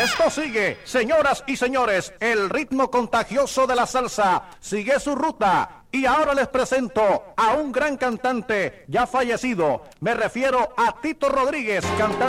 esto sigue, señoras y señores, el ritmo contagioso de la salsa sigue su ruta. Y ahora les presento a un gran cantante ya fallecido. Me refiero a Tito Rodríguez, cantante.